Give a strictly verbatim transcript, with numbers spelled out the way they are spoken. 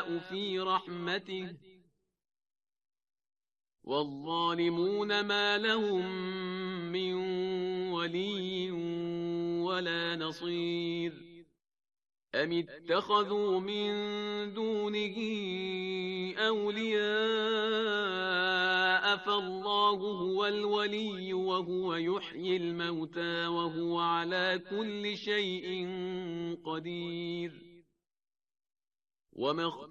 يشاء في رحمته والظالمون ما لهم من ولي ولا نصير أم اتخذوا من دونه أولياء فالله هو الولي وهو يحيي الموتى وهو على كل شيء قدير وما